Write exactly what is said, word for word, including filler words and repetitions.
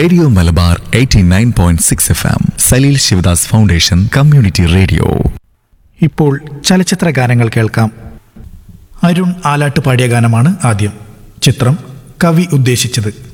Radio Malabar eighty nine point six F M Saleel Sivadas foundation community radio. ഇപ്പോൾ ചലച്ചിത്ര ഗാനങ്ങൾ കേൾക്കാം. അരുൺ ആലാട്ട് പാടിയ ഗാനമാണ് ആദ്യം. ചിത്രം കവി ഉദ്ദേശിച്ചത്.